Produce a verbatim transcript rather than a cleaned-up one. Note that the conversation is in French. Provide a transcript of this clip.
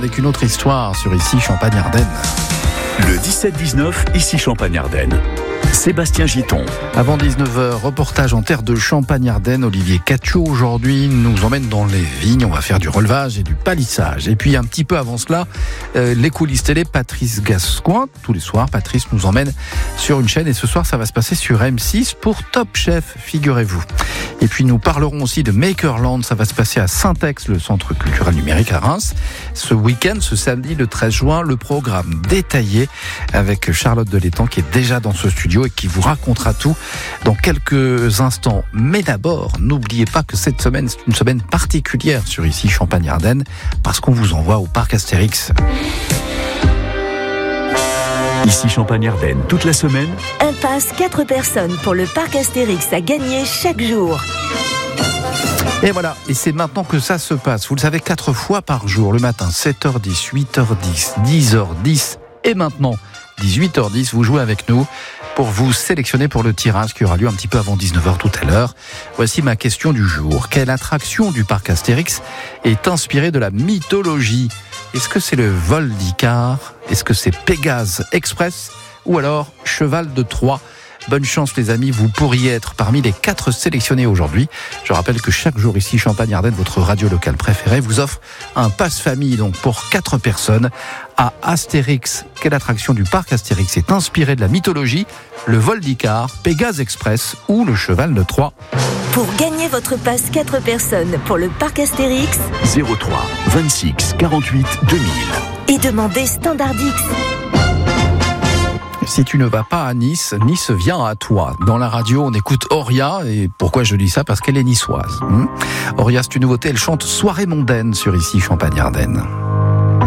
avec une autre histoire sur Ici Champagne-Ardenne. Le dix-sept dix-neuf, Ici Champagne-Ardenne. Sébastien Giton. Avant dix-neuf heures, reportage en terre de Champagne-Ardenne. Olivier Caccio aujourd'hui nous emmène dans les vignes. On va faire du relevage et du palissage. Et puis un petit peu avant cela, euh, les coulisses télé, Patrice Gascoigne. Tous les soirs, Patrice nous emmène sur une chaîne. Et ce soir, ça va se passer sur M six pour Top Chef, figurez-vous. Et puis nous parlerons aussi de Makerland. Ça va se passer à Saint-Ex, le centre culturel numérique à Reims. Ce week-end, ce samedi, le treize juin, le programme détaillé avec Charlotte Delétang qui est déjà dans ce studio et qui vous racontera tout dans quelques instants. Mais d'abord, n'oubliez pas que cette semaine, c'est une semaine particulière sur Ici Champagne-Ardenne parce qu'on vous envoie au parc Astérix. Ici Champagne-Ardenne, toute la semaine. Un pass quatre personnes pour le parc Astérix à gagner chaque jour. Et voilà, et c'est maintenant que ça se passe. Vous le savez, quatre fois par jour, le matin, sept heures dix, huit heures dix, dix heures dix et maintenant dix-huit heures dix, vous jouez avec nous pour vous sélectionner pour le tirage qui aura lieu un petit peu avant dix-neuf heures tout à l'heure. Voici ma question du jour. Quelle attraction du parc Astérix est inspirée de la mythologie ? Est-ce que c'est le vol d'Icare ? Est-ce que c'est Pégase Express ? Ou alors Cheval de Troie ? Bonne chance les amis, vous pourriez être parmi les quatre sélectionnés aujourd'hui. Je rappelle que chaque jour ici, Champagne-Ardenne, votre radio locale préférée, vous offre un pass famille donc pour quatre personnes à Astérix. Quelle attraction du parc Astérix est inspirée de la mythologie ? Le vol d'Icare, Pégase Express ou le Cheval de Troie ? Pour gagner votre pass quatre personnes pour le parc Astérix, zéro trois vingt-six quarante-huit deux mille. Et demandez Standard X. Si tu ne vas pas à Nice, Nice vient à toi. Dans la radio, on écoute Auria. Et pourquoi je dis ça ? Parce qu'elle est niçoise. Hum Auria, c'est une nouveauté. Elle chante Soirée mondaine sur Ici Champagne-Ardenne.